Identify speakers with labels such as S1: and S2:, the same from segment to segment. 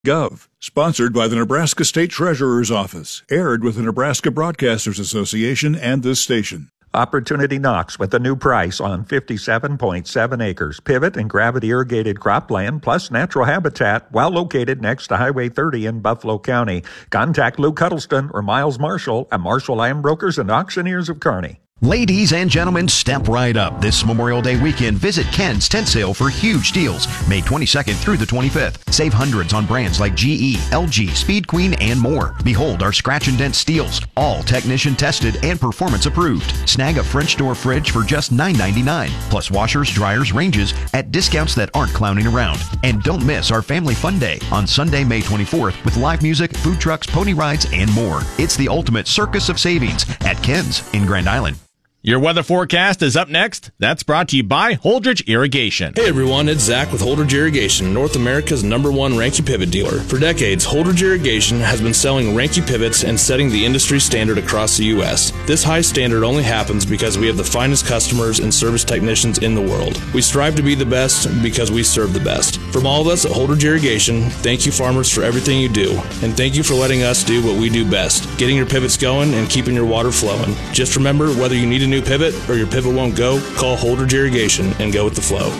S1: Gov. Sponsored by the Nebraska State Treasurer's Office. Aired with the Nebraska Broadcasters Association and this station.
S2: Opportunity knocks with a new price on 57.7 acres, pivot and gravity irrigated cropland plus natural habitat while located next to Highway 30 in Buffalo County. Contact Lou Cuddleston or Miles Marshall at Marshall Land Brokers and Auctioneers of Kearney.
S3: Ladies and gentlemen, step right up. This Memorial Day weekend, visit Ken's Tent Sale for huge deals, May 22nd through the 25th. Save hundreds on brands like GE, LG, Speed Queen, and more. Behold our scratch and dent steels, all technician tested and performance approved. Snag a French door fridge for just $9.99, plus washers, dryers, ranges at discounts that aren't clowning around. And don't miss our Family Fun Day on Sunday, May 24th with live music, food trucks, pony rides, and more. It's the ultimate circus of savings at Ken's in Grand Island.
S4: Your weather forecast is up next. That's brought to you by Holdridge Irrigation.
S5: Hey everyone, it's Zach with Holdridge Irrigation, North America's #1 Ranke pivot dealer. For decades, Holdridge Irrigation has been selling Ranke pivots and setting the industry standard across the U.S. This high standard only happens because we have the finest customers and service technicians in the world. We strive to be the best because we serve the best. From all of us at Holdridge Irrigation, thank you farmers for everything you do, and thank you for letting us do what we do best, getting your pivots going and keeping your water flowing. Just remember, whether you need a new pivot or your pivot won't go, call Holdridge Irrigation and go with the flow.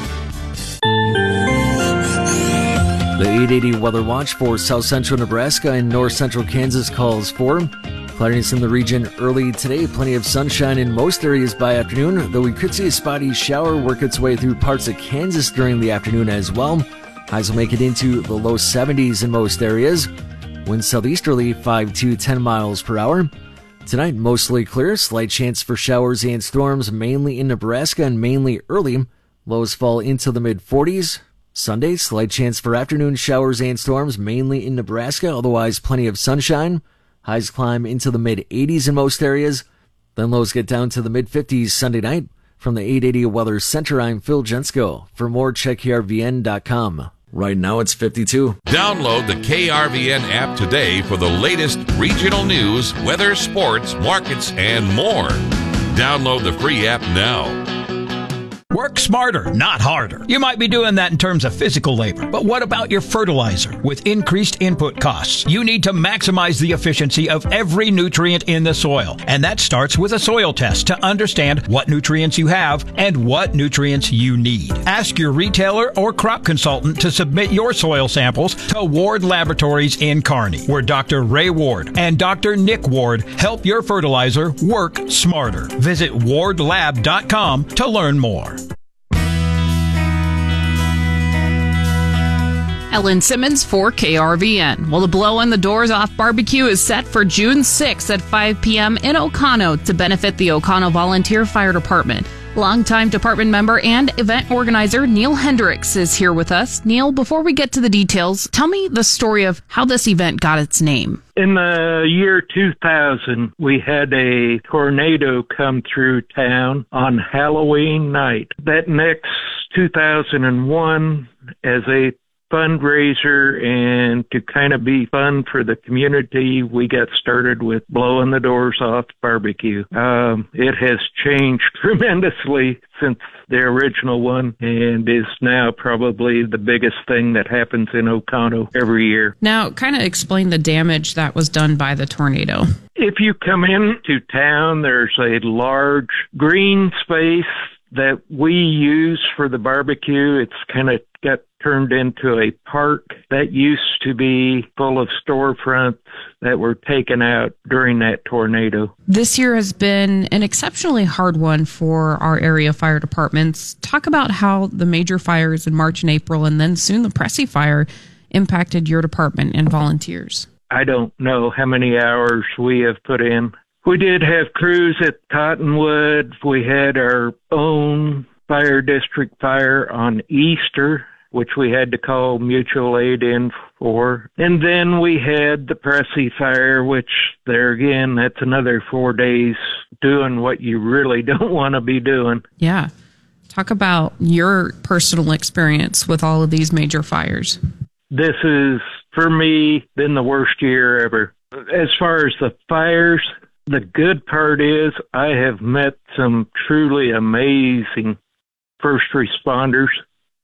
S6: The 880 Weather Watch for south central Nebraska and north central Kansas calls for cloudiness in the region early today. Plenty of sunshine in most areas by afternoon, though we could see a spotty shower work its way through parts of Kansas during the afternoon as well. Highs will make it into the low 70s in most areas. Winds southeasterly 5 to 10 miles per hour. Tonight, mostly clear, slight chance for showers and storms, mainly in Nebraska and mainly early. Lows fall into the mid-40s. Sunday, slight chance for afternoon showers and storms, mainly in Nebraska, otherwise plenty of sunshine. Highs climb into the mid-80s in most areas. Then lows get down to the mid-50s Sunday night. From the 880 Weather Center, I'm Phil Jensko. For more, check KRVN.com. Right now it's 52.
S7: Download the KRVN app today for the latest regional news, weather, sports, markets, and more. Download the free app now.
S8: Work smarter, not harder. You might be doing that in terms of physical labor, but what about your fertilizer? With increased input costs, you need to maximize the efficiency of every nutrient in the soil. And that starts with a soil test to understand what nutrients you have and what nutrients you need. Ask your retailer or crop consultant to submit your soil samples to Ward Laboratories in Kearney, where Dr. Ray Ward and Dr. Nick Ward help your fertilizer work smarter. Visit wardlab.com to learn more.
S9: Ellen Simmons for KRVN. Well, the Blow on the Doors Off barbecue is set for June 6th at 5 p.m. in Oconto to benefit the Oconto Volunteer Fire Department. Longtime department member and event organizer Neil Hendricks is here with us. Neil, before we get to the details, tell me the story of how this event got its name.
S10: In the year 2000, we had a tornado come through town on Halloween night. That next 2001, as a fundraiser and to kind of be fun for the community, we got started with Blowing the Doors Off barbecue. It has changed tremendously since the original one and is now probably the biggest thing that happens in Oconto every year.
S9: Now, kind of explain the damage that was done by the tornado.
S10: If you come into town, there's a large green space that we use for the barbecue. It's kind of got turned into a park that used to be full of storefronts that were taken out during that tornado.
S9: This year has been an exceptionally hard one for our area fire departments. Talk about how the major fires in March and April and then soon the Pressy fire impacted your department and volunteers.
S10: I don't know how many hours we have put in. We did have crews at Cottonwood. We had our own fire district fire on Easter, which we had to call mutual aid in for. And then we had the Pressy fire, which there again, that's another 4 days doing what you really don't want to be doing.
S9: Yeah. Talk about your personal experience with all of these major fires.
S10: This is, for me, been the worst year ever. As far as the fires, the good part is I have met some truly amazing first responders.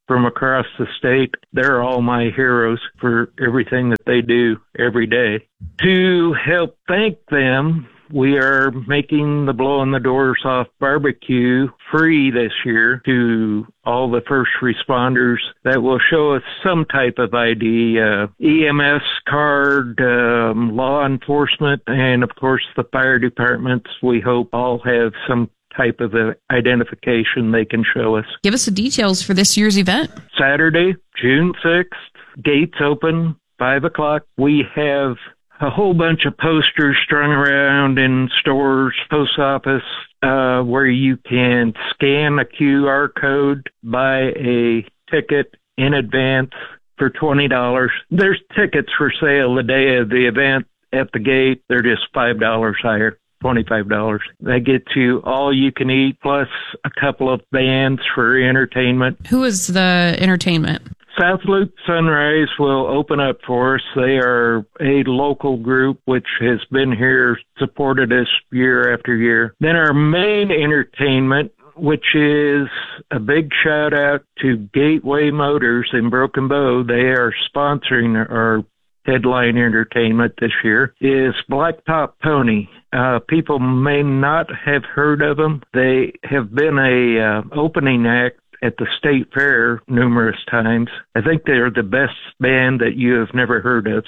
S10: from across the state. They're all my heroes for everything that they do every day. To help thank them, we are making the Blow in the Doors Off barbecue free this year to all the first responders that will show us some type of ID, EMS card, law enforcement, and of course the fire departments. We hope all have some type of identification they can show us.
S9: Give us the details for this year's event.
S10: Saturday, June 6th, gates open, 5 o'clock. We have a whole bunch of posters strung around in stores, post office, where you can scan a QR code, buy a ticket in advance for $20. There's tickets for sale the day of the event at the gate. They're just $5 higher, $25. That gets you all you can eat, plus a couple of bands for entertainment.
S9: Who is the entertainment?
S10: South Loop Sunrise will open up for us. They are a local group which has been here, supported us year after year. Then our main entertainment, which is a big shout out to Gateway Motors in Broken Bow. They are sponsoring our headline entertainment this year, is Blacktop Pony. People may not have heard of them. They have been a opening act at the state fair numerous times. I think they're the best band that you have never heard of.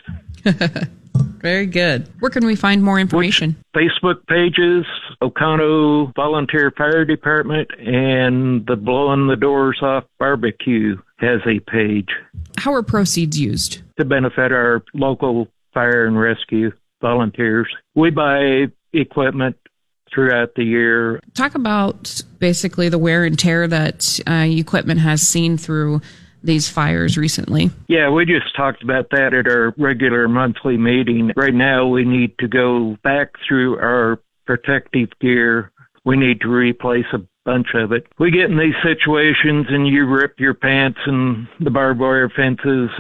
S9: Very good. Where can we find more information?
S10: Facebook pages, Oconto Volunteer Fire Department, and the Blowing the Doors Off Barbecue has a page.
S9: How are proceeds used?
S10: To benefit our local fire and rescue volunteers. We buy equipment throughout the year.
S9: Talk about basically the wear and tear that equipment has seen through these fires recently.
S10: Yeah, we just talked about that at our regular monthly meeting. Right now, we need to go back through our protective gear. We need to replace a bunch of it. We get in these situations and you rip your pants and the barbed wire fences.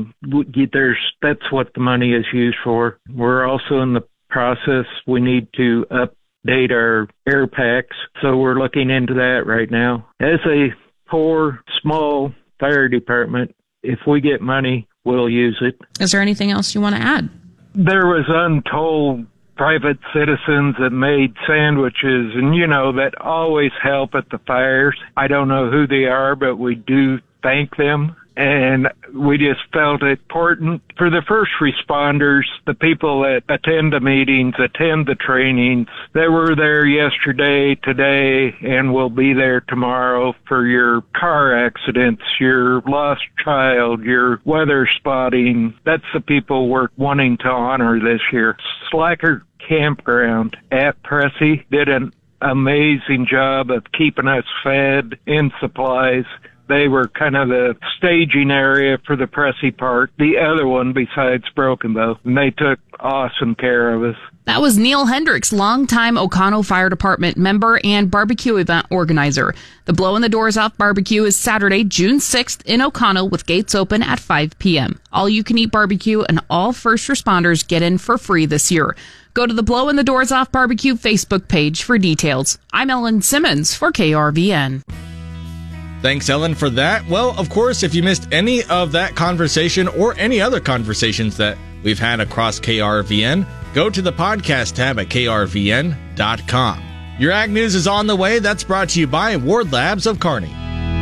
S10: That's what the money is used for. We're also in the process. We need to update our air packs, so we're looking into that right now. As a poor, small fire department, if we get money, we'll use it.
S9: Is there anything else you want to add?
S10: There was untold private citizens that made sandwiches, and that always help at the fires. I don't know who they are, but we do thank them. And we just felt it important for the first responders, the people that attend the meetings, attend the trainings. They were there yesterday, today, and will be there tomorrow for your car accidents, your lost child, your weather spotting. That's the people we're wanting to honor this year. Slacker Campground at Pressy did an amazing job of keeping us fed in supplies. They were kind of the staging area for the Pressy part, the other one besides Broken Bow, and they took awesome care of us.
S9: That was Neil Hendricks, longtime Oconto Fire Department member and barbecue event organizer. The Blow in the Doors Off barbecue is Saturday, June 6th in Oconto with gates open at 5 p.m. All-you-can-eat barbecue and all first responders get in for free this year. Go to the Blow in the Doors Off barbecue Facebook page for details. I'm Ellen Simmons for KRVN.
S4: Thanks, Ellen, for that. Well, of course, if you missed any of that conversation or any other conversations that we've had across KRVN, go to the podcast tab at krvn.com. Your Ag News is on the way. That's brought to you by Ward Labs of Kearney.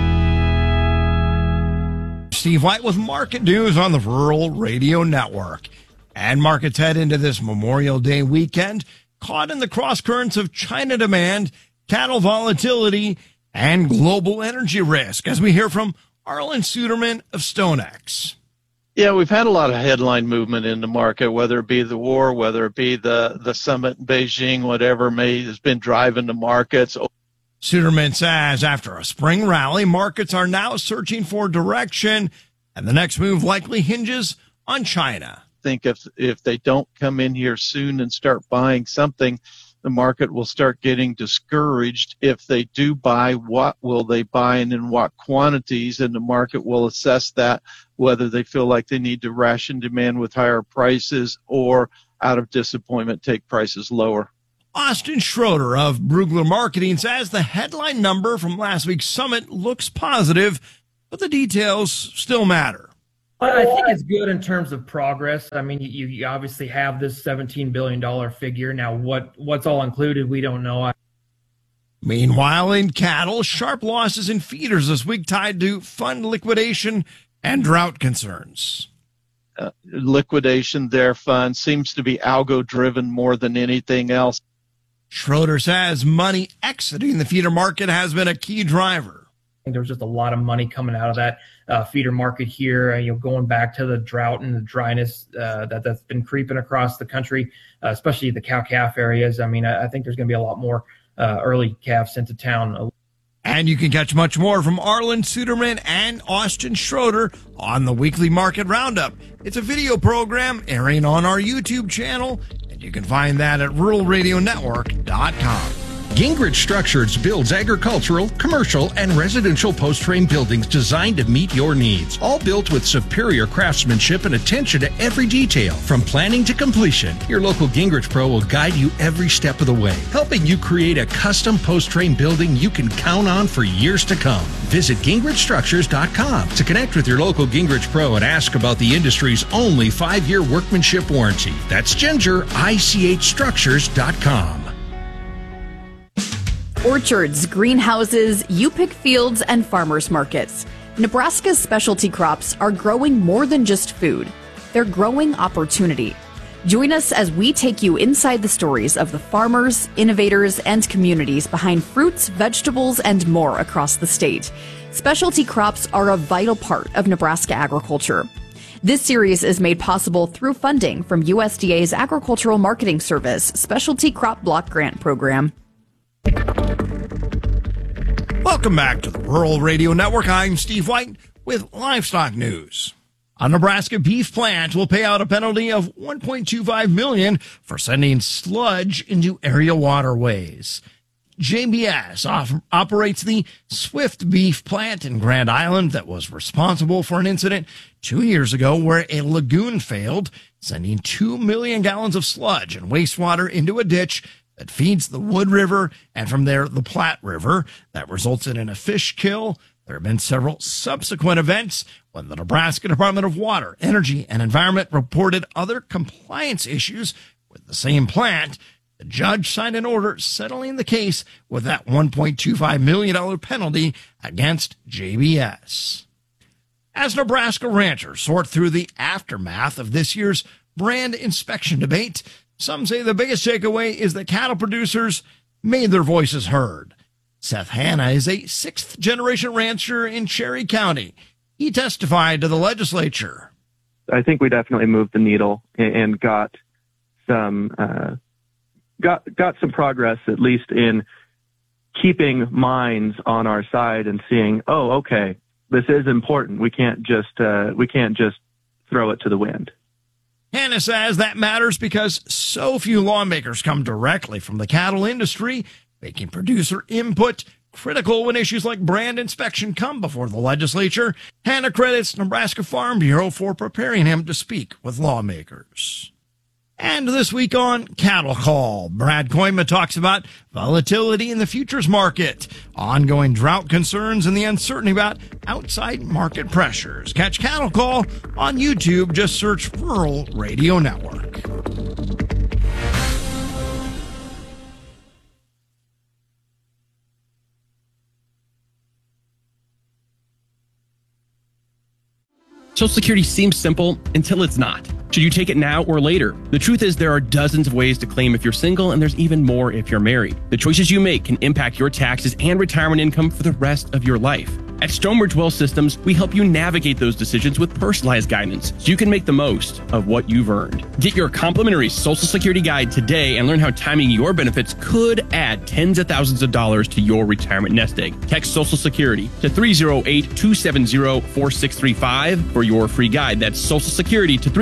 S11: Steve White with Market News on the Rural Radio Network. And markets head into this Memorial Day weekend, caught in the cross currents of China demand, cattle volatility, and global energy risk, as we hear from Arlen Suderman of StoneX.
S12: Yeah, we've had a lot of headline movement in the market, whether it be the war, whether it be the summit in Beijing, whatever has been driving the markets.
S11: Suderman says after a spring rally, markets are now searching for direction, and the next move likely hinges on China.
S12: I think if they don't come in here soon and start buying something, the market will start getting discouraged. If they do buy, what will they buy and in what quantities? And the market will assess that, whether they feel like they need to ration demand with higher prices or out of disappointment take prices lower.
S11: Austin Schroeder of Brugler Marketing says the headline number from last week's summit looks positive, but the details still matter.
S13: I think it's good in terms of progress. I mean, you obviously have this $17 billion figure. Now, what's all included, we don't know.
S11: Meanwhile, in cattle, sharp losses in feeders this week tied to fund liquidation and drought concerns.
S12: Liquidation, their fund seems to be algo-driven more than anything else.
S11: Schroeder says money exiting the feeder market has been a key driver.
S13: I think there was just a lot of money coming out of that feeder market here, going back to the drought and the dryness that's been creeping across the country, especially the cow-calf areas. I mean, I think there's going to be a lot more early calves into town.
S11: And you can catch much more from Arlen Suderman and Austin Schroeder on the Weekly Market Roundup. It's a video program airing on our YouTube channel, and you can find that at ruralradionetwork.com.
S14: Gingrich Structures builds agricultural, commercial, and residential post-frame buildings designed to meet your needs. All built with superior craftsmanship and attention to every detail. From planning to completion, your local Gingrich Pro will guide you every step of the way, helping you create a custom post-frame building you can count on for years to come. Visit GingrichStructures.com to connect with your local Gingrich Pro and ask about the industry's only 5-year workmanship warranty. That's GingerICHStructures.com.
S15: Orchards, greenhouses, you-pick fields, and farmers markets. Nebraska's specialty crops are growing more than just food. They're growing opportunity. Join us as we take you inside the stories of the farmers, innovators, and communities behind fruits, vegetables, and more across the state. Specialty crops are a vital part of Nebraska agriculture. This series is made possible through funding from USDA's Agricultural Marketing Service Specialty Crop Block Grant Program.
S11: Welcome back to the Rural Radio Network. I'm Steve White with livestock news. A Nebraska beef plant will pay out a penalty of $1.25 million for sending sludge into area waterways. JBS operates the Swift Beef Plant in Grand Island that was responsible for an incident 2 years ago where a lagoon failed, sending 2 million gallons of sludge and wastewater into a ditch that feeds the Wood River and from there the Platte River. That resulted in a fish kill. There have been several subsequent events when the Nebraska Department of Water, Energy, and Environment reported other compliance issues with the same plant. The judge signed an order settling the case with that $1.25 million penalty against JBS. As Nebraska ranchers sort through the aftermath of this year's brand inspection debate, some say the biggest takeaway is that cattle producers made their voices heard. Seth Hanna is a sixth-generation rancher in Cherry County. He testified to the legislature.
S16: I think we definitely moved the needle and got some progress, at least in keeping minds on our side and seeing, oh, okay, this is important. We can't just throw it to the wind.
S11: Hanna says that matters because so few lawmakers come directly from the cattle industry, making producer input critical when issues like brand inspection come before the legislature. Hanna credits Nebraska Farm Bureau for preparing him to speak with lawmakers. And this week on Cattle Call, Brad Koima talks about volatility in the futures market, ongoing drought concerns, and the uncertainty about outside market pressures. Catch Cattle Call on YouTube. Just search Rural Radio Network.
S17: Social Security seems simple until it's not. Should you take it now or later? The truth is there are dozens of ways to claim if you're single, and there's even more if you're married. The choices you make can impact your taxes and retirement income for the rest of your life. At Stonebridge Wealth Systems, we help you navigate those decisions with personalized guidance so you can make the most of what you've earned. Get your complimentary Social Security guide today and learn how timing your benefits could add tens of thousands of dollars to your retirement nest egg. Text Social Security to 308-270-4635 for your free guide. That's Social Security to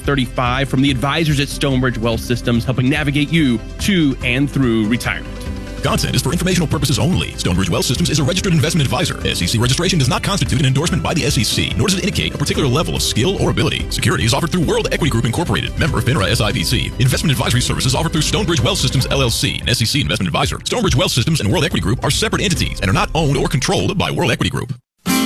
S17: 308-270-4635 from the advisors at Stonebridge Wealth Systems, helping navigate you to and through retirement.
S18: Content is for informational purposes only. Stonebridge Wealth Systems is a registered investment advisor. SEC registration does not constitute an endorsement by the SEC, nor does it indicate a particular level of skill or ability. Securities offered through World Equity Group Incorporated, member FINRA SIPC. Investment advisory services offered through Stonebridge Wealth Systems LLC, an SEC investment advisor. Stonebridge Wealth Systems and World Equity Group are separate entities and are not owned or controlled by World Equity Group.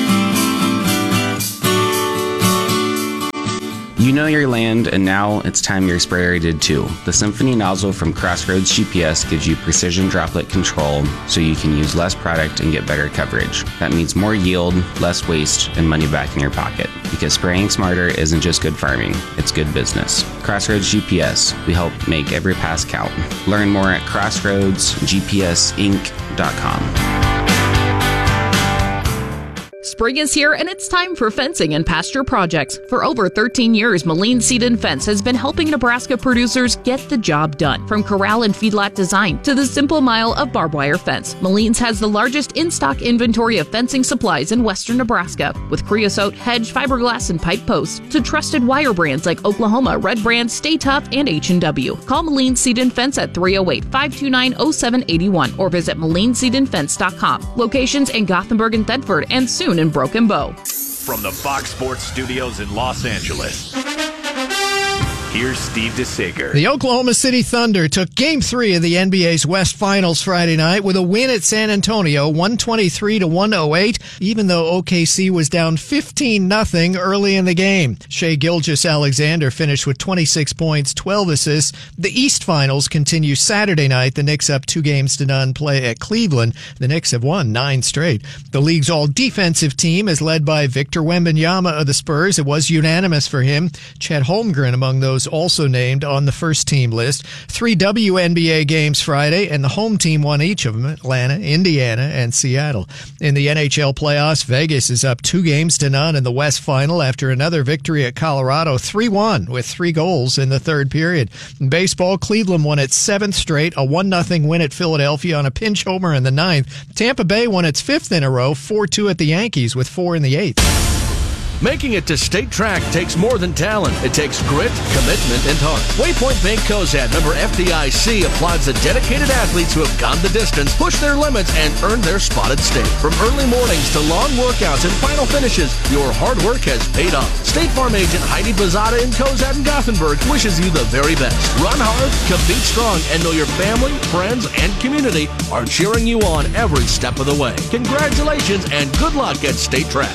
S19: You know your land, and now it's time your sprayer did too. The Symphony nozzle from Crossroads GPS gives you precision droplet control so you can use less product and get better coverage. That means more yield, less waste, and money back in your pocket. Because spraying smarter isn't just good farming, it's good business. Crossroads GPS, we help make every pass count. Learn more at crossroadsgpsinc.com.
S9: Spring is here and it's time for fencing and pasture projects. For over 13 years, Moline Seed and Fence has been helping Nebraska producers get the job done. From corral and feedlot design to the simple mile of barbed wire fence, Moline's has the largest in-stock inventory of fencing supplies in western Nebraska. With creosote, hedge, fiberglass, and pipe posts to trusted wire brands like Oklahoma, Red Brand, Stay Tough, and H&W. Call Moline Seed and Fence at 308-529-0781 or visit MolineSeedandFence.com. Locations in Gothenburg and Thedford and soon in Broken Bow.
S20: From the Fox Sports Studios in Los Angeles, here's Steve DeSager.
S21: The Oklahoma City Thunder took Game 3 of the NBA's West Finals Friday night with a win at San Antonio, 123-108, even though OKC was down 15-0 early in the game. Shai Gilgeous-Alexander finished with 26 points, 12 assists. The East Finals continue Saturday night. The Knicks up 2-0 play at Cleveland. The Knicks have won 9 straight. The league's all-defensive team is led by Victor Wembanyama of the Spurs. It was unanimous for him. Chet Holmgren among those also named on the first team list. 3 WNBA games Friday, and the home team won each of them, Atlanta, Indiana, and Seattle. In the NHL playoffs, Vegas is up 2-0 in the West Final after another victory at Colorado, 3-1 with 3 goals in the third period. In baseball, Cleveland won its 7th straight, a 1-0 win at Philadelphia on a pinch homer in the 9th. Tampa Bay won its 5th in a row, 4-2 at the Yankees with 4 in the 8th.
S22: Making it to state track takes more than talent. It takes grit, commitment, and heart. Waypoint Bank Cozad, member FDIC, applauds the dedicated athletes who have gone the distance, pushed their limits, and earned their spot at state. From early mornings to long workouts and final finishes, your hard work has paid off. State Farm agent Heidi Bazada in Cozad and Gothenburg wishes you the very best. Run hard, compete strong, and know your family, friends, and community are cheering you on every step of the way. Congratulations and good luck at State Track.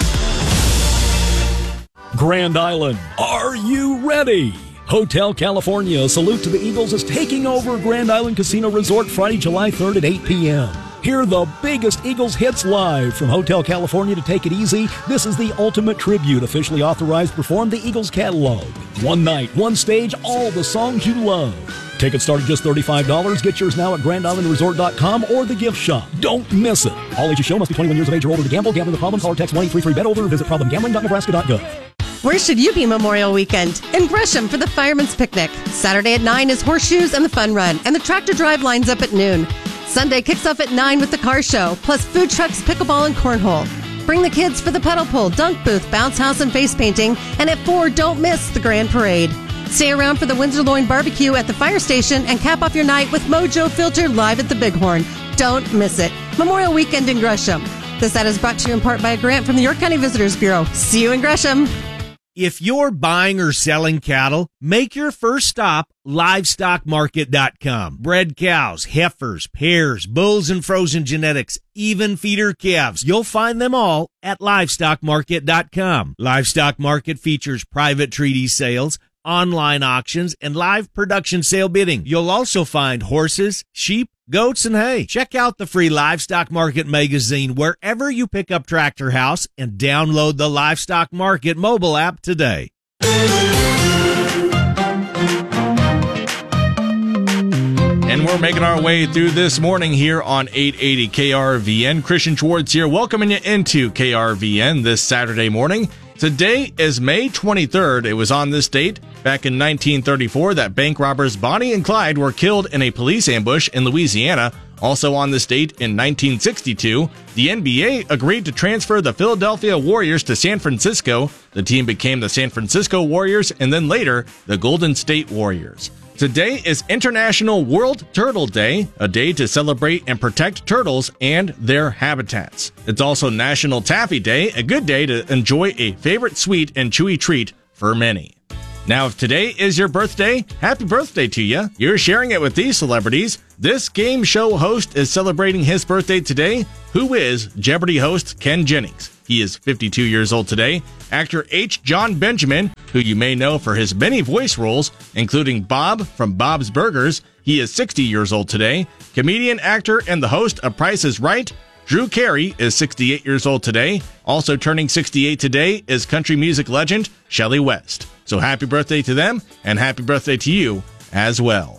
S23: Grand Island, are you ready? Hotel California, Salute to the Eagles, is taking over Grand Island Casino Resort Friday, July 3rd at 8 p.m. Hear the biggest Eagles hits live from Hotel California to Take It Easy. This is the ultimate tribute, officially authorized to perform the Eagles catalog. One night, one stage, all the songs you love. Tickets start at just $35. Get yours now at GrandIslandResort.com or the gift shop. Don't miss it. All ages show must be 21 years of age or older to gamble. Gambling with problem? Call or text 1-833-BET-OLDER or visit problemgambling.nebraska.gov.
S24: Where should you be Memorial Weekend? In Gresham for the Fireman's Picnic. Saturday at 9 is Horseshoes and the Fun Run, and the tractor drive lines up at noon. Sunday kicks off at 9 with the car show, plus food trucks, pickleball, and cornhole. Bring the kids for the pedal pull, dunk booth, bounce house, and face painting. And at 4, don't miss the grand parade. Stay around for the Windsor Loin barbecue at the fire station and cap off your night with Mojo Filter live at the Bighorn. Don't miss it. Memorial Weekend in Gresham. This ad is brought to you in part by a grant from the York County Visitors Bureau. See you in Gresham.
S25: If you're buying or selling cattle, make your first stop livestockmarket.com. Bred cows, heifers, pairs, bulls, and frozen genetics, even feeder calves. You'll find them all at livestockmarket.com. Livestock Market features private treaty sales, online auctions, and live production sale bidding. You'll also find horses, sheep, goats, and hay. Check out the free Livestock Market magazine wherever you pick up Tractor House and download the Livestock Market mobile app today.
S4: And we're making our way through this morning here on 880 KRVN. Christian Schwartz here, welcoming you into KRVN this Saturday morning. Today is May 23rd. It was on this date back in 1934 that bank robbers Bonnie and Clyde were killed in a police ambush in Louisiana Also on this date in 1962, the NBA agreed to transfer the Philadelphia Warriors to San Francisco. The team became the San Francisco Warriors and then later the Golden State Warriors. Today is International World Turtle Day, a day to celebrate and protect turtles and their habitats. It's also National Taffy Day, a good day to enjoy a favorite sweet and chewy treat for many. Now, if today is your birthday, happy birthday to you. You're sharing it with these celebrities. This game show host is celebrating his birthday today, who is Jeopardy host Ken Jennings. He is 52 years old today. Actor H. John Benjamin, who you may know for his many voice roles, including Bob from Bob's Burgers. He is 60 years old today. Comedian, actor, and the host of Price is Right, Drew Carey is 68 years old today. Also turning 68 today is country music legend Shelley West. So happy birthday to them, and happy birthday to you as well.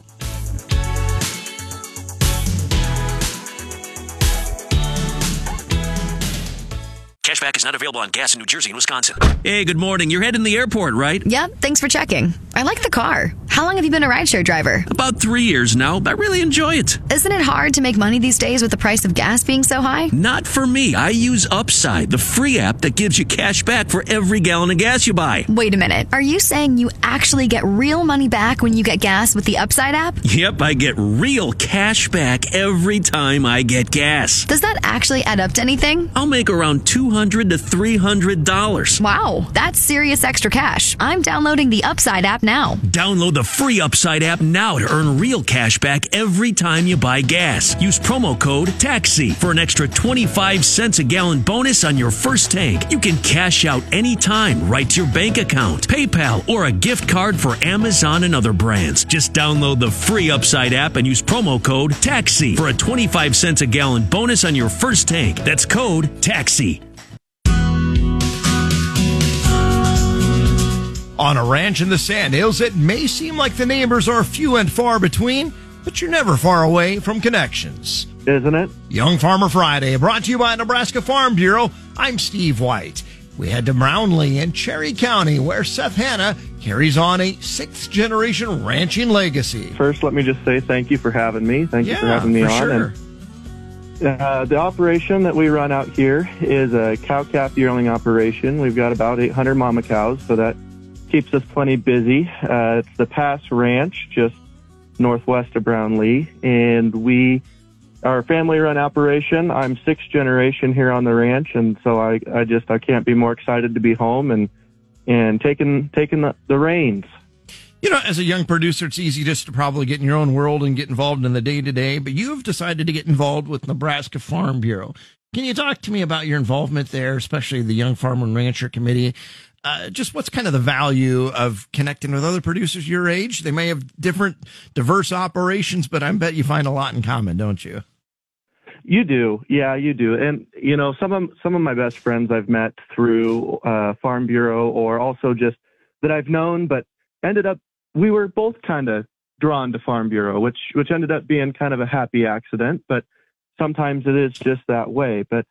S1: Cashback is not available on gas in New Jersey and Wisconsin. Hey, good morning. You're heading to the airport, right?
S2: Yep, thanks for checking. I like the car. How long have you been a rideshare driver?
S1: About 3 years now. I really enjoy it.
S2: Isn't it hard to make money these days with the price of gas being so high?
S1: Not for me. I use Upside, the free app that gives you cash back for every gallon of gas you buy.
S2: Wait a minute. Are you saying you actually get real money back when you get gas with the Upside app?
S1: Yep, I get real cash back every time I get gas.
S2: Does that actually add up to anything?
S1: I'll make around $200 to $300.
S2: Wow, that's serious extra cash. I'm downloading the Upside app now.
S1: Download the free Upside app now to earn real cash back every time you buy gas. Use promo code TAXI for an extra 25 cents a gallon bonus on your first tank. You can cash out anytime right to your bank account, PayPal, or a gift card for Amazon and other brands. Just download the free Upside app and use promo code TAXI for a 25 cents a gallon bonus on your first tank. That's code TAXI.
S11: On a ranch in the Sand Hills, it may seem like the neighbors are few and far between, but you're never far away from connections.
S16: Isn't it?
S11: Young Farmer Friday, brought to you by Nebraska Farm Bureau. I'm Steve White. We head to Brownlee in Cherry County, where Seth Hanna carries on a sixth-generation ranching legacy.
S16: First, let me just say thank you for having me. Thank you for having me on.
S11: Sure.
S16: And, the operation that we run out here is a cow-calf yearling operation. We've got about 800 mama cows, so that keeps us plenty busy. It's the Pass Ranch, just northwest of Brownlee, and we are a family-run operation. I'm sixth generation here on the ranch, and so I can't be more excited to be home and taking the reins.
S11: You know, as a young producer, it's easy just to probably get in your own world and get involved in the day-to-day, but you've decided to get involved with Nebraska Farm Bureau. Can you talk to me about your involvement there, especially the Young Farmer and Rancher Committee? Just what's kind of the value of connecting with other producers your age? They may have different, diverse operations, but I bet you find a lot in common, don't you?
S16: You do. Yeah, you do. And, you know, some of my best friends I've met through Farm Bureau, or also just that I've known, but ended up, we were both kind of drawn to Farm Bureau, which ended up being kind of a happy accident, but sometimes it is just that way. But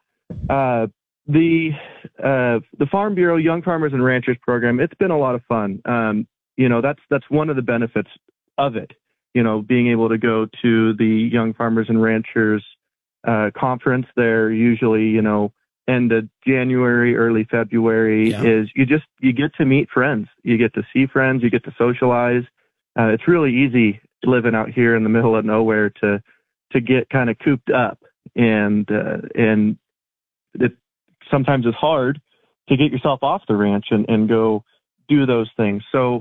S16: the Farm Bureau Young Farmers and Ranchers program, it's been a lot of fun. You know, that's one of the benefits of it, you know, being able to go to the Young Farmers and Ranchers conference there, usually, you know, end of January, early February.
S11: Yeah.
S16: Is you get to meet friends, you get to see friends, you get to socialize. It's really easy living out here in the middle of nowhere to get kind of cooped up, and it sometimes it's hard to get yourself off the ranch and go do those things. So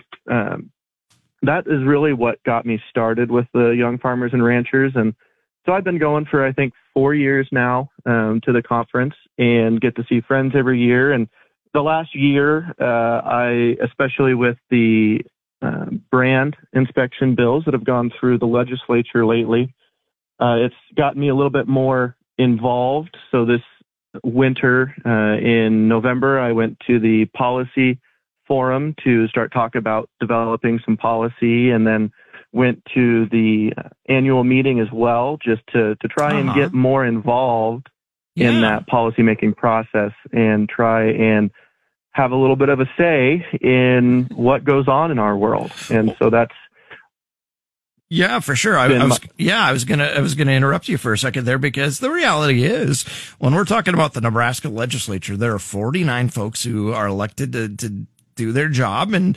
S16: that is really what got me started with the Young Farmers and Ranchers. And so I've been going for, I think, 4 years now to the conference and get to see friends every year. And the last year, I, especially with the brand inspection bills that have gone through the legislature lately, it's gotten me a little bit more involved. So this winter, in November, I went to the policy forum to start talking about developing some policy, and then went to the annual meeting as well, just to try and get more involved in that policymaking process and try and have a little bit of a say in what goes on in our world. And so that's
S11: Yeah, for sure. I was gonna interrupt you for a second there, because the reality is, when we're talking about the Nebraska legislature, there are 49 folks who are elected to do their job, and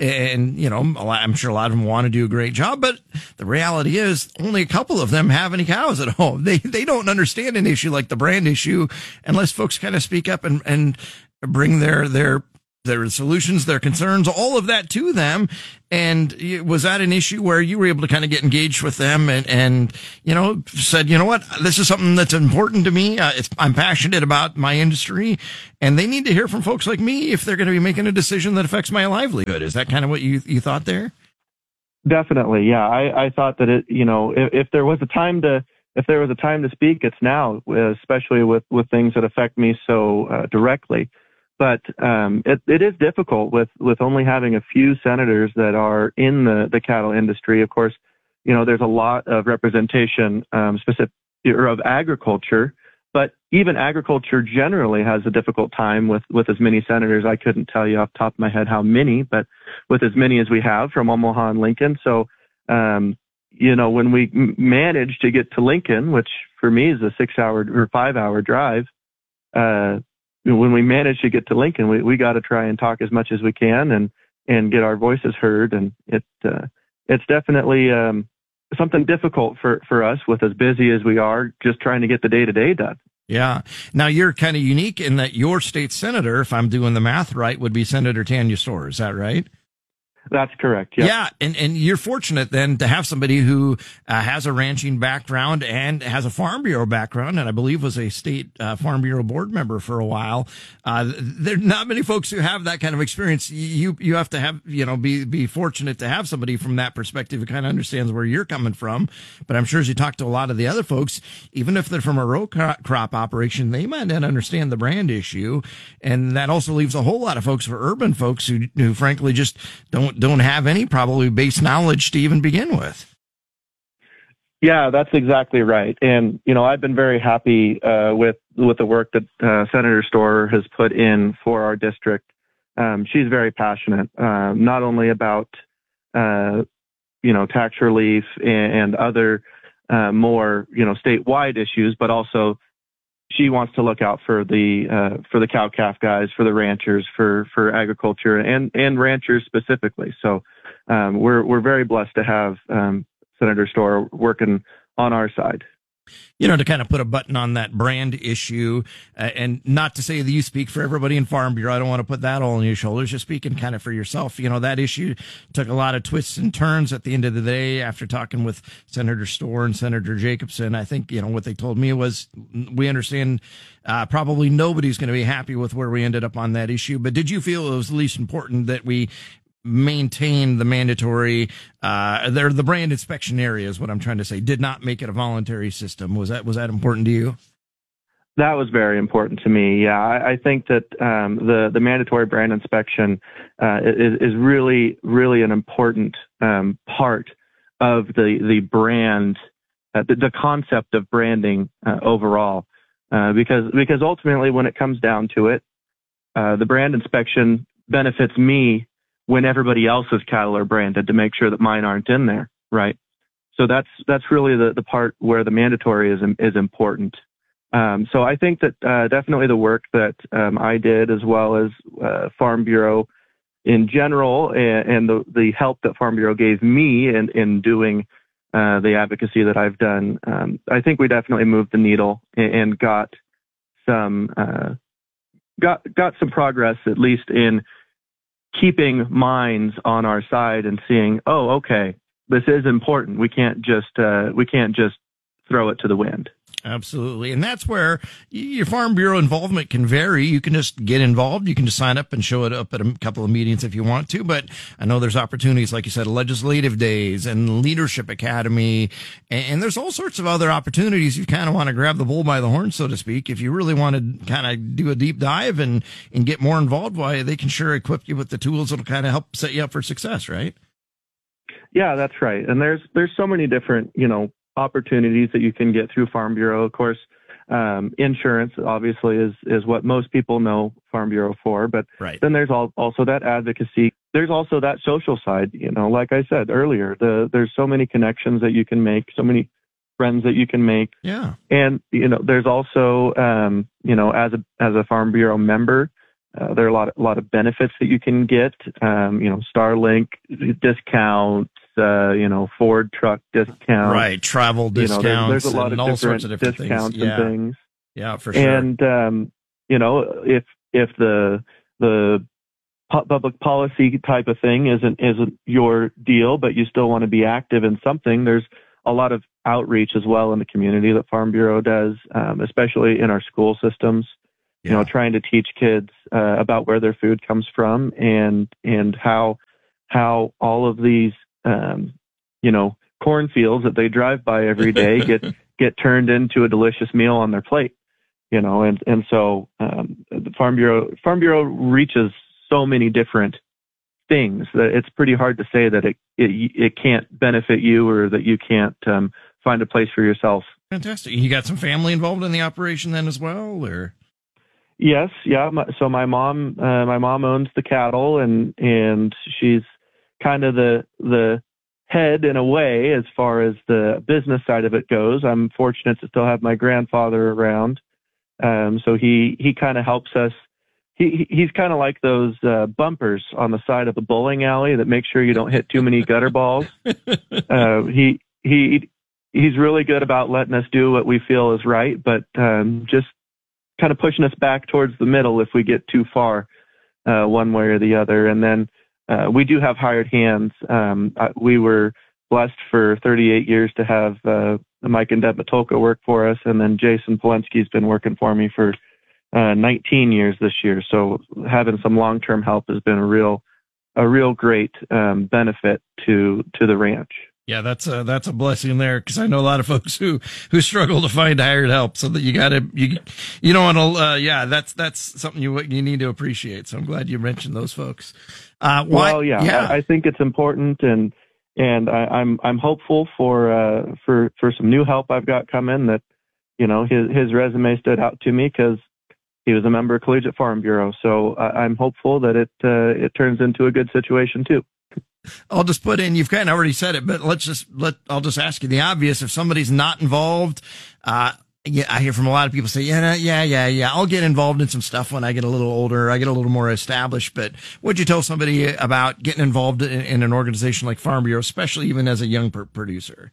S11: I'm sure a lot of them want to do a great job, but the reality is only a couple of them have any cows at home. They don't understand an issue like the brand issue unless folks kind of speak up and bring their solutions, their concerns, all of that to them. And was that an issue where you were able to kind of get engaged with them and said, you know what, this is something that's important to me. I'm passionate about my industry, and they need to hear from folks like me if they're going to be making a decision that affects my livelihood. Is that kind of what you thought there?
S16: Definitely. Yeah. I thought that if there was a time to speak, it's now, especially with things that affect me so directly. But it is difficult with only having a few senators that are in the cattle industry. Of course, there's a lot of representation specific of agriculture, but even agriculture generally has a difficult time with as many senators. I couldn't tell you off the top of my head how many, but with as many as we have from Omaha and Lincoln. So, when we managed to get to Lincoln, which for me is a 6-hour or 5-hour drive, when we manage to get to Lincoln, we got to try and talk as much as we can and get our voices heard. And it's definitely something difficult for us with as busy as we are, just trying to get the day-to-day done.
S11: Yeah. Now, you're kind of unique in that your state senator, if I'm doing the math right, would be Senator Tanya Storr. Is that right?
S16: That's correct. Yep.
S11: Yeah. And you're fortunate then to have somebody who has a ranching background and has a Farm Bureau background, and I believe was a state Farm Bureau board member for a while. There are not many folks who have that kind of experience. You have to have, be fortunate to have somebody from that perspective who kind of understands where you're coming from. But I'm sure as you talk to a lot of the other folks, even if they're from a row crop operation, they might not understand the brand issue. And that also leaves a whole lot of folks for urban folks who frankly just don't have any probably base knowledge to even begin with.
S16: Yeah, that's exactly right. And, I've been very happy with the work that Senator Storr has put in for our district. She's very passionate, not only about, tax relief and other more, statewide issues, but also she wants to look out for the cow-calf guys, for the ranchers, for agriculture and ranchers specifically. So we're very blessed to have Senator Storr working on our side.
S11: To kind of put a button on that brand issue, and not to say that you speak for everybody in Farm Bureau. I don't want to put that all on your shoulders. You're speaking kind of for yourself. That issue took a lot of twists and turns at the end of the day after talking with Senator Storr and Senator Jacobson. I think, what they told me was, we understand probably nobody's going to be happy with where we ended up on that issue. But did you feel it was the least important that we maintain the mandatory, the brand inspection area is what I'm trying to say, did not make it a voluntary system? Was that important to you?
S16: That was very important to me. Yeah, I think that the mandatory brand inspection is really, really an important part of the brand, the concept of branding overall, because ultimately when it comes down to it, the brand inspection benefits me when everybody else's cattle are branded, to make sure that mine aren't in there, right? So that's really the part where the mandatory is important. So I think that definitely the work that I did, as well as Farm Bureau in general, and the help that Farm Bureau gave me in doing the advocacy that I've done, I think we definitely moved the needle and got some progress, at least in keeping minds on our side and seeing, oh, okay, this is important. We can't just throw it to the wind.
S11: Absolutely. And that's where your Farm Bureau involvement can vary. You can just get involved. You can just sign up and show it up at a couple of meetings if you want to. But I know there's opportunities, like you said, legislative days and leadership academy. And there's all sorts of other opportunities. You kind of want to grab the bull by the horn, so to speak. If you really want to kind of do a deep dive and get more involved, why, they can sure equip you with the tools that'll kind of help set you up for success, right?
S16: Yeah, that's right. And there's so many different, opportunities that you can get through Farm Bureau. Of course, insurance obviously is what most people know Farm Bureau for, but then there's also that advocacy there's also that social side. Like I said earlier, there's so many connections that you can make, so many friends that you can make.
S11: Yeah.
S16: And, there's also, as a Farm Bureau member, there are a lot of benefits that you can get, Starlink discounts, Ford truck discounts.
S11: Right. Travel discounts.
S16: There's a lot of
S11: all sorts of different
S16: discounts
S11: things.
S16: and things.
S11: Yeah, for sure.
S16: And, if the public policy type of thing isn't your deal, but you still want to be active in something, there's a lot of outreach as well in the community that Farm Bureau does, especially in our school systems. Trying to teach kids about where their food comes from and how all of these cornfields that they drive by every day get turned into a delicious meal on their plate. So the Farm Bureau reaches so many different things that it's pretty hard to say that it can't benefit you or that you can't find a place for yourself.
S11: Fantastic. You got some family involved in the operation then as well, or?
S16: Yes, yeah. So my mom owns the cattle, and she's kind of the head in a way as far as the business side of it goes. I'm fortunate to still have my grandfather around, so he kind of helps us. He's kind of like those bumpers on the side of the bowling alley that make sure you don't hit too many gutter balls. He's really good about letting us do what we feel is right, but just kind of pushing us back towards the middle if we get too far one way or the other. And then we do have hired hands. We were blessed for 38 years to have Mike and Deb Matulka work for us, and then Jason Polensky's been working for me for 19 years this year. So having some long-term help has been a real great benefit to the ranch.
S11: Yeah, that's a blessing there, because I know a lot of folks who struggle to find hired help. So that you don't want to. That's something you need to appreciate. So I'm glad you mentioned those folks.
S16: I think it's important, and I'm hopeful for some new help I've got coming. That his resume stood out to me because he was a member of Collegiate Farm Bureau. So I'm hopeful that it turns into a good situation too.
S11: I'll just put in, you've kind of already said it, but I'll just ask you the obvious. If somebody's not involved, I hear from a lot of people say, yeah, I'll get involved in some stuff when I get a little older, I get a little more established. But what'd you tell somebody about getting involved in an organization like Farm Bureau, especially even as a young producer?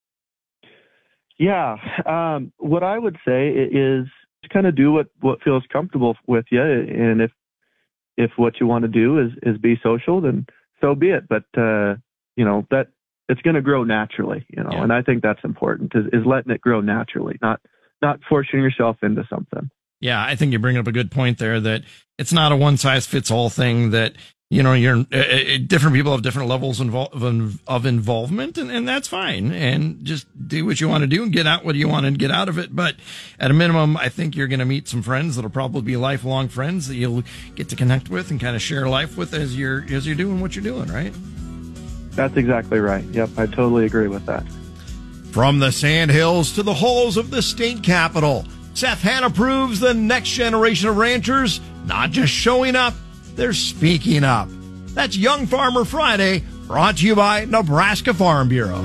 S16: Yeah. What I would say is to kind of do what feels comfortable with you. And if what you want to do is be social, then so be it. But, that it's going to grow naturally, and I think that's important is letting it grow naturally, not forcing yourself into something.
S11: Yeah. I think you bring up a good point there, that it's not a one size fits all thing, that, you're different people have different levels of involvement, and that's fine. And just do what you want to do and get out what you want to get out of it. But at a minimum, I think you're going to meet some friends that'll probably be lifelong friends that you'll get to connect with and kind of share life with as you're doing what you're doing, right?
S16: That's exactly right. Yep, I totally agree with that.
S11: From the sand hills to the halls of the state capitol, Seth Hanna proves the next generation of ranchers not just showing up, they're speaking up. That's Young Farmer Friday, brought to you by Nebraska Farm Bureau.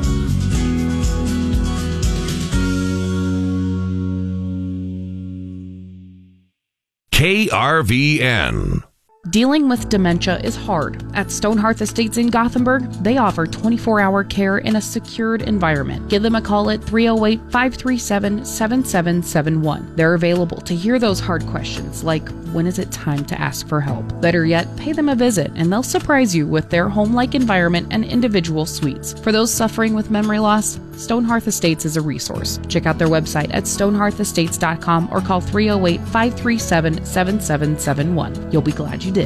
S3: KRVN.
S9: Dealing with dementia is hard. At Stonehearth Estates in Gothenburg, they offer 24-hour care in a secured environment. Give them a call at 308-537-7771. They're available to hear those hard questions like, when is it time to ask for help? Better yet, pay them a visit and they'll surprise you with their home-like environment and individual suites. For those suffering with memory loss, Stonehearth Estates is a resource. Check out their website at stonehearthestates.com or call 308-537-7771. You'll be glad you did.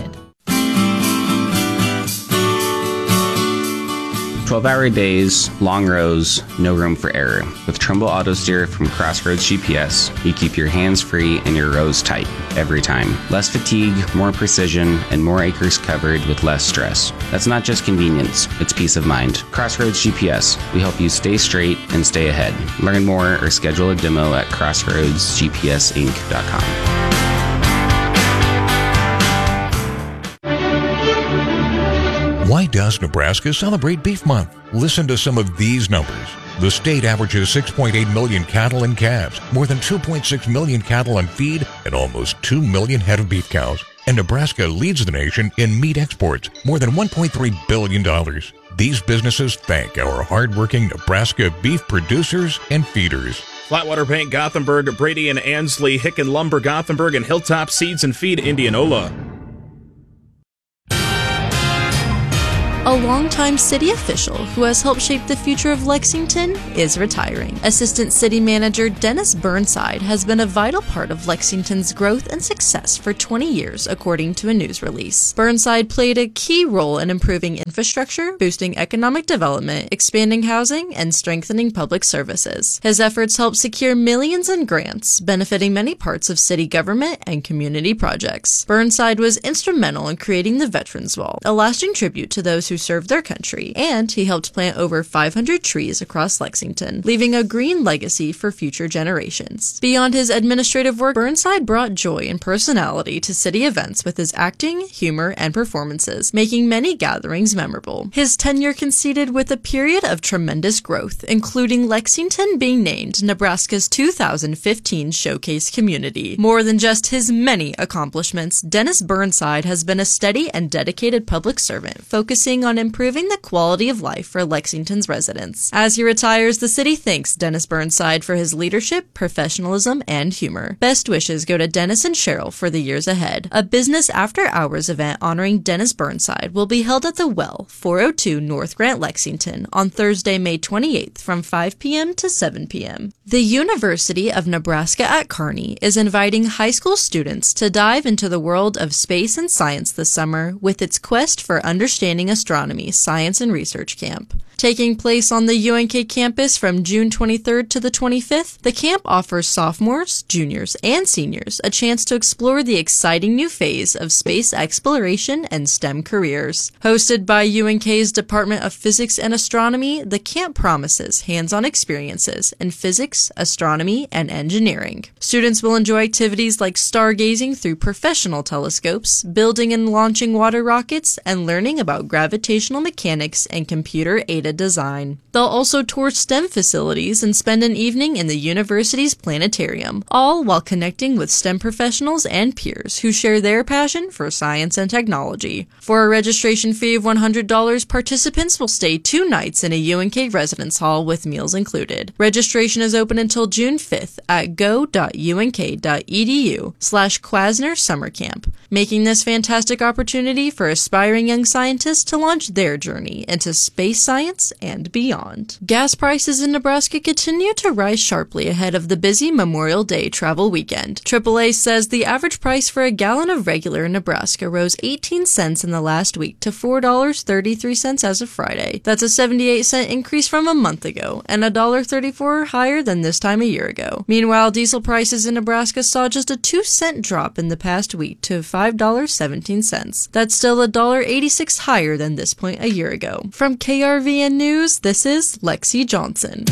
S19: 12-hour days, long rows, no room for error. With Trumbull Auto Steer from Crossroads GPS, you keep your hands free and your rows tight every time. Less fatigue, more precision, and more acres covered with less stress. That's not just convenience, it's peace of mind. Crossroads GPS, we help you stay straight and stay ahead. Learn more or schedule a demo at crossroadsgpsinc.com.
S3: Why does Nebraska celebrate Beef Month? Listen to some of these numbers. The state averages 6.8 million cattle and calves, more than 2.6 million cattle on feed, and almost 2 million head of beef cows. And Nebraska leads the nation in meat exports, more than $1.3 billion. These businesses thank our hardworking Nebraska beef producers and feeders.
S5: Flatwater Paint Gothenburg, Brady and Ansley, Hicken Lumber Gothenburg, and Hilltop Seeds and Feed Indianola.
S6: A longtime city official who has helped shape the future of Lexington is retiring. Assistant City Manager Dennis Burnside has been a vital part of Lexington's growth and success for 20 years, according to a news release. Burnside played a key role in improving infrastructure, boosting economic development, expanding housing, and strengthening public services. His efforts helped secure millions in grants, benefiting many parts of city government and community projects. Burnside was instrumental in creating the Veterans Wall, a lasting tribute to those who served their country, and he helped plant over 500 trees across Lexington, leaving a green legacy for future generations. Beyond his administrative work, Burnside brought joy and personality to city events with his acting, humor, and performances, making many gatherings memorable. His tenure coincided with a period of tremendous growth, including Lexington being named Nebraska's 2015 Showcase Community. More than just his many accomplishments, Dennis Burnside has been a steady and dedicated public servant, focusing on improving the quality of life for Lexington's residents. As he retires, the city thanks Dennis Burnside for his leadership, professionalism, and humor. Best wishes go to Dennis and Cheryl for the years ahead. A business after-hours event honoring Dennis Burnside will be held at the Well, 402 North Grant, Lexington, on Thursday, May 28th from 5 p.m. to 7 p.m. The University of Nebraska at Kearney is inviting high school students to dive into the world of space and science this summer with its Quest for Understanding Astronomy Science and Research Camp. Taking place on the UNK campus from June 23rd to the 25th, the camp offers sophomores, juniors, and seniors a chance to explore the exciting new phase of space exploration and STEM careers. Hosted by UNK's Department of Physics and Astronomy, the camp promises hands-on experiences in physics, astronomy, and engineering. Students will enjoy activities like stargazing through professional telescopes, building and launching water rockets, and learning about gravitational mechanics and computer-aided design. They'll also tour STEM facilities and spend an evening in the university's planetarium, all while connecting with STEM professionals and peers who share their passion for science and technology. For a registration fee of $100, participants will stay 2 nights in a UNK residence hall with meals included. Registration is open until June 5th at go.unk.edu/Kwasner Summer Camp, making this fantastic opportunity for aspiring young scientists to launch their journey into space science and beyond. Gas prices in Nebraska continue to rise sharply ahead of the busy Memorial Day travel weekend. AAA says the average price for a gallon of regular in Nebraska rose 18 cents in the last week to $4.33 as of Friday. That's a 78-cent increase from a month ago, and $1.34 higher than this time a year ago. Meanwhile, diesel prices in Nebraska saw just a 2-cent drop in the past week to $5.17. That's still $1.86 higher than this point a year ago. From KRVN News, this is Lexi Johnson.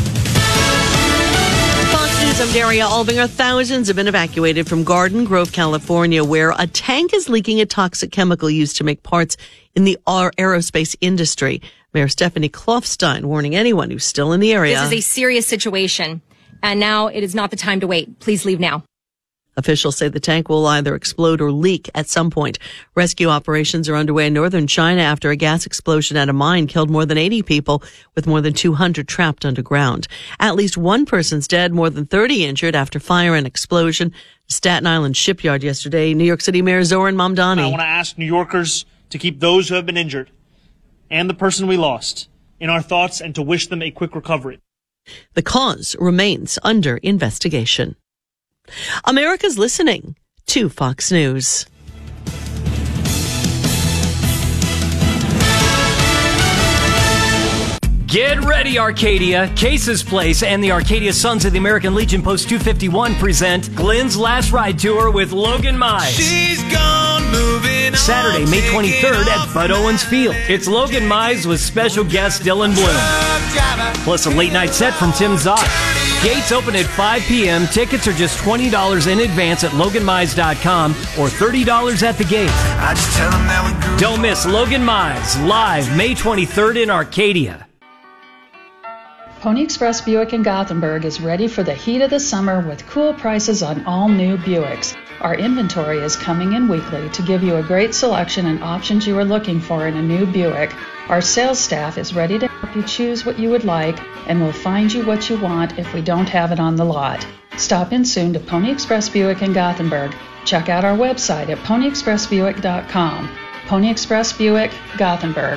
S7: Fox News, I'm Daria Albinger. Thousands have been evacuated from Garden Grove, California, where a tank is leaking a toxic chemical used to make parts in the aerospace industry. Mayor Stephanie Klofstein warning anyone who's still in the area.
S8: This is a serious situation, and now it is not the time to wait. Please leave now.
S7: Officials say the tank will either explode or leak at some point. Rescue operations are underway in northern China after a gas explosion at a mine killed more than 80 people, with more than 200 trapped underground. At least one person's dead, more than 30 injured after fire and explosion. Staten Island shipyard yesterday. New York City Mayor Zoran Mamdani.
S26: I want to ask New Yorkers to keep those who have been injured and the person we lost in our thoughts and to wish them a quick recovery.
S7: The cause remains under investigation. America's listening to Fox News.
S27: Get ready, Arcadia. Case's Place and the Arcadia Sons of the American Legion Post 251 present Glenn's Last Ride Tour with Logan Mize.
S28: She's gone moving
S27: Saturday, May 23rd at Bud Owens Field. It's Logan Mize with special guest Dylan Bloom. Plus a late night set from Tim Zott. Gates open at 5 p.m. Tickets are just $20 in advance at LoganMize.com or $30 at the gate. Don't miss Logan Mize live May 23rd in Arcadia.
S10: Pony Express Buick in Gothenburg is ready for the heat of the summer with cool prices on all new Buicks. Our inventory is coming in weekly to give you a great selection and options you are looking for in a new Buick. Our sales staff is ready to help you choose what you would like and will find you what you want if we don't have it on the lot. Stop in soon to Pony Express Buick in Gothenburg. Check out our website at ponyexpressbuick.com. Pony Express Buick, Gothenburg.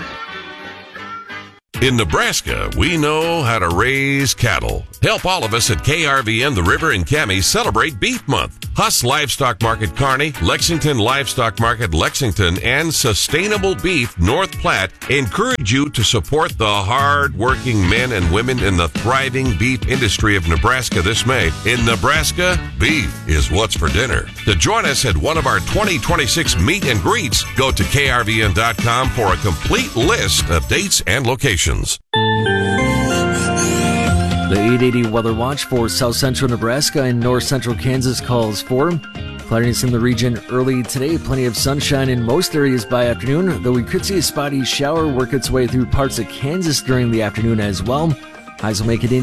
S12: In Nebraska, we know how to raise cattle. Help all of us at KRVN The River and Cammie celebrate Beef Month. Huss Livestock Market Kearney, Lexington Livestock Market Lexington, and Sustainable Beef North Platte encourage you to support the hard-working men and women in the thriving beef industry of Nebraska this May. In Nebraska, beef is what's for dinner. To join us at one of our 2026 meet and greets, go to krvn.com for a complete list of dates and locations.
S13: The 880 Weather Watch for south central Nebraska and north central Kansas calls for cloudiness in the region early today. Plenty of sunshine in most areas by afternoon, though we could see a spotty shower work its way through parts of Kansas during the afternoon as well. Highs will make it in